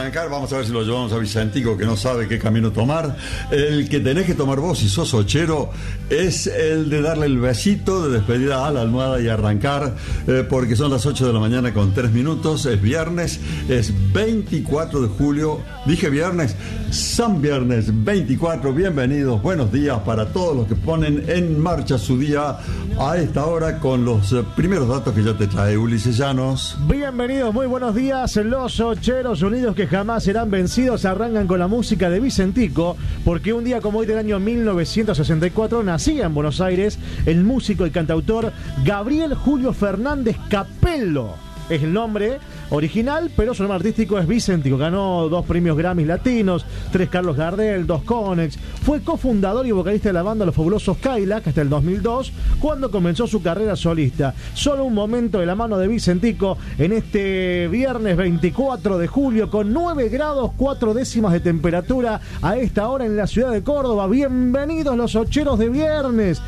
arrancar, vamos a ver si lo llevamos a Vicentico, que no sabe qué camino tomar. El que tenés que tomar vos, si sos ochero, es el de darle el besito de despedida a la almohada y arrancar, porque son las 8 de la mañana con 3 minutos. Es viernes, es 24 de julio. Dije viernes, San Viernes 24. Bienvenidos, buenos días para todos los que ponen en marcha su día a esta hora con los primeros datos que ya te trae Ulises Llanos. Bienvenidos, muy buenos días. Los Ocheros Unidos que jamás serán vencidos arrancan con la música de Vicentico, porque un día como hoy del año 1964 nacía en Buenos Aires el músico y cantautor Gabriel Julio Fernández Capello. Es el nombre original, pero su nombre artístico es Vicentico. Ganó 2 premios Grammy latinos, 3 Carlos Gardel, 2 Conex. Fue cofundador y vocalista de la banda Los Fabulosos Cadillacs hasta el 2002, cuando comenzó su carrera solista. Solo un momento de la mano de Vicentico en este viernes 24 de julio, con 9 grados 4 décimas de temperatura a esta hora en la ciudad de Córdoba. Bienvenidos los ocheros de viernes.